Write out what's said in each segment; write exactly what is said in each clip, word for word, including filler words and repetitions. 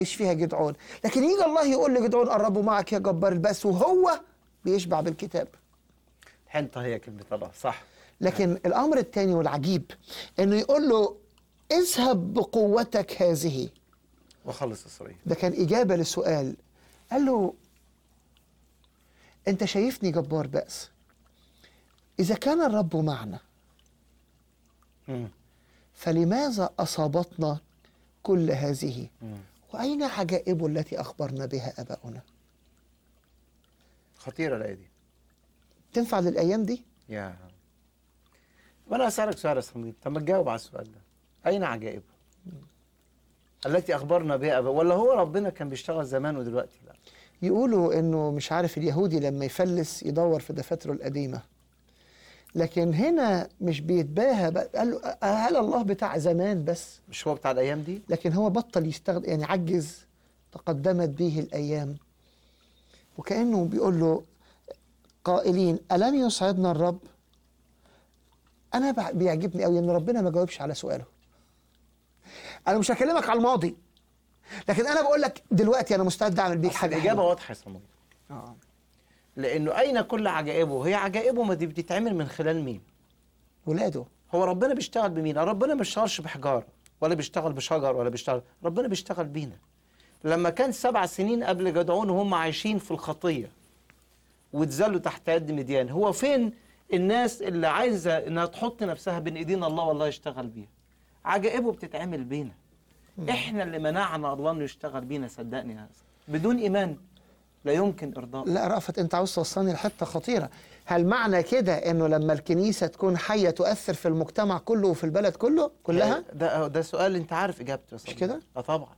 مش فيها جدعون، لكن يجي الله يقول لجدعون قربوا معك يا جبار البأس، وهو بيشبع بالكتاب. حنطة هي كلمة الله، صح. لكن الأمر الثاني والعجيب إنه يقول له اذهب بقوتك هذه وخلص إسرائيل. ده كان إجابة للسؤال. قال له أنت شايفني جبار بأس، إذا كان الرب معنا مم. فلماذا أصابتنا كل هذه؟ مم. وأين عجائب التي أخبرنا بها آباؤنا؟ خطيرة الآية دي. تنفع للأيام دي؟ يا وأنا أسألك سؤال يا صميد، طب ما تجاوب على السؤال ده. أين عجائبه؟ التي أخبرنا بها آباؤنا، ولا هو ربنا كان بيشتغل زمان ودلوقتي لا؟ يقولوا إنه مش عارف اليهودي لما يفلس يدور في دفاتره القديمة، لكن هنا مش بيتباهى بقى. قال له هل الله بتاع زمان بس؟ مش هو بتاع الأيام دي؟ لكن هو بطل يستخدم، يعني عجز، تقدمت به الأيام. وكأنه بيقول له قائلين ألم يسعدنا الرب؟ أنا بع- بيعجبني قوي إن ربنا ما جاوبش على سؤاله. أنا مش هكلمك على الماضي، لكن أنا بقول لك دلوقتي أنا مستعد أعمل بيك حاجة الإجابة حلوة. واضحة يا صميد. آه. لأنه أين كل عجائبه؟ هي عجائبه ما دي بتتعمل من خلال مين؟ ولاده. هو ربنا بيشتغل بمين؟ ربنا ما بيشتغلش بحجارة ولا بيشتغل بشجر ولا بيشتغل، ربنا بيشتغل بينا. لما كان سبع سنين قبل جدعون وهم عايشين في الخطية واتذلوا تحت يد مديان، هو فين الناس اللي عايزة انها تحط نفسها بين ايدين الله والله يشتغل بيها؟ عجائبه بتتعمل بينا. احنا اللي منعنا الله انه يشتغل بينا، صدقني هذا بدون ايمان لا يمكن ارضاء. لا رأفت، أنت عاوز توصلني لحتة خطيرة. هل معنى كده إنه لما الكنيسة تكون حية تؤثر في المجتمع كله وفي البلد كله كلها؟ ده ده سؤال انت عارف اجابته يا صديقي. مش كده؟ اه طبعا.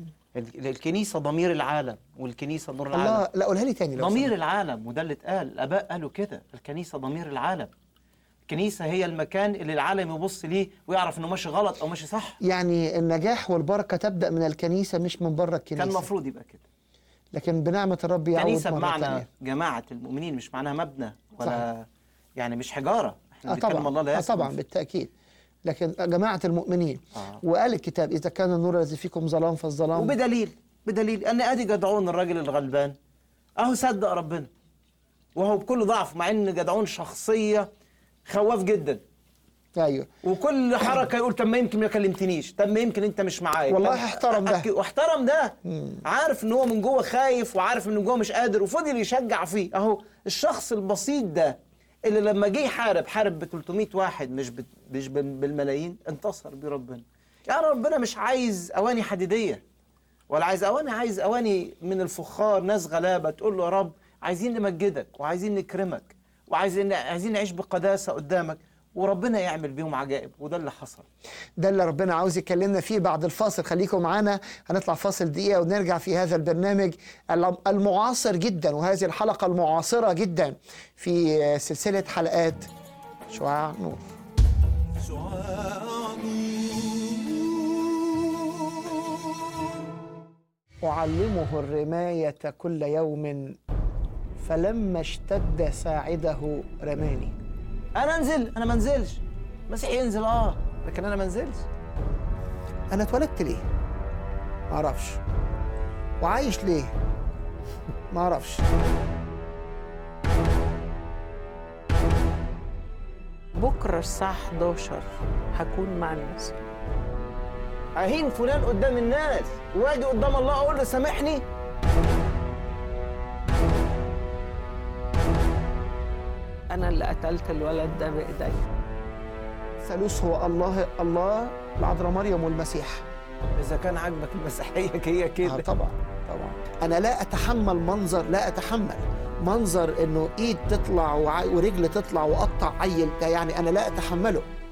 ال- الكنيسة ضمير العالم، والكنيسة نور العالم. الله، لا قولها لي تاني لو ضمير سمحت. العالم، وده اللي اتقال، الآباء قالوا كده، الكنيسة ضمير العالم. الكنيسة هي المكان اللي العالم يبص ليه ويعرف انه ماشي غلط او ماشي صح. يعني النجاح والبركة تبدأ من الكنيسة مش من بره الكنيسة. كان المفروض يبقى كده. لكن بنعمة الرب يعود كنيسة مرة بمعنى تانية. جماعة المؤمنين، مش معناها مبنى ولا صح. يعني مش حجارة. احنا آه بنتكلم الله لا طبعا، آه يسكن طبعا في- بالتأكيد. لكن جماعة المؤمنين. آه. وقال الكتاب إذا كان النور الذي فيكم ظلام فالظلام. وبدليل بدليل ان ادي جدعون الراجل الغلبان اهو صدق ربنا وهو بكل ضعف، مع ان جدعون شخصية خواف جدا، أيوه. وكل حركه يقول طب ما يمكن ما كلمتنيش، طب ما يمكن انت مش معايا. والله طب احترم ده. أك- واحترم ده. عارف ان هو من جوه خايف، وعارف ان من جوه مش قادر، وفضل يشجع فيه. اهو الشخص البسيط ده اللي لما جه يحارب حارب ب ثلاثمائة واحد، مش ب- مش بال- بالملايين، انتصر بيه ربنا. يعني ربنا مش عايز اواني حديديه ولا عايز اواني، عايز اواني من الفخار، ناس غلابه تقول له يا رب عايزين نمجدك وعايزين نكرمك وعايزين عايزين نعيش بقداسه قدامك، وربنا يعمل بيهم عجائب. وده اللي حصل. ده اللي ربنا عاوز يكلمنا فيه بعد الفاصل. خليكم معانا، هنطلع فاصل دقيقة ونرجع في هذا البرنامج المعاصر جدا، وهذه الحلقة المعاصرة جدا في سلسلة حلقات شعاع نور. أعلمه الرماية كل يوم، فلما اشتد ساعده رماني. انا انزل؟ انا ما انزلش. مسيح ينزل اه، لكن انا ما انزلش. أنا اتولدت ليه؟ ما أعرفش. وعايش ليه؟ ما أعرفش. بكرة الساعة حداشر هكون مع الناس. اهين فلان قدام الناس واجي قدام الله اقول له سامحني؟ أنا اللي قتلت الولد ده بإيدي. ثالوث هو الله، الله العذراء مريم والمسيح. اذا كان عاجبك المسيحيه هي آه كده. طبعا طبعا. أنا لا أتحمل منظر، لا أتحمل منظر إنه إيد تطلع وع- ورجل تطلع وقطع عيل، ده يعني أنا لا أتحمله.